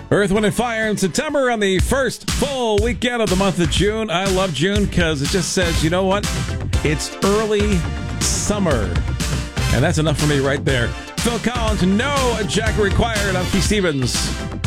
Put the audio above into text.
Earth, Wind, and Fire in September on the first full weekend of the month of June. I love June because it just says, you know what? It's early summer. And that's enough for me right there. Phil Collins, No Jacket Required. I'm Keith Stevens.